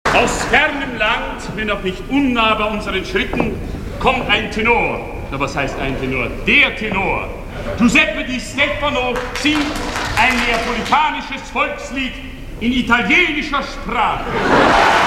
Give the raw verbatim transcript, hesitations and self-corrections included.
Aus fernem Land, wenn auch nicht unnah bei unseren Schritten, kommt ein Tenor. Na, was heißt ein Tenor? Der Tenor. Giuseppe Di Stefano singt ein neapolitanisches Volkslied in italienischer Sprache.